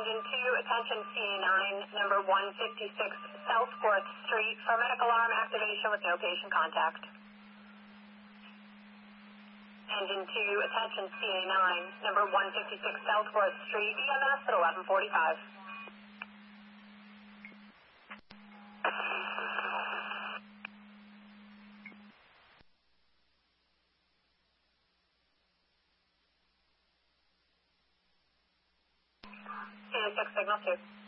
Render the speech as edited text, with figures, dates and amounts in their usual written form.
Engine 2, attention CA9, number 156 South 4th Street for medical alarm activation with no patient contact. Engine 2, attention CA9, number 156 South 4th Street, EMS at 11:45. CA6 signal 2.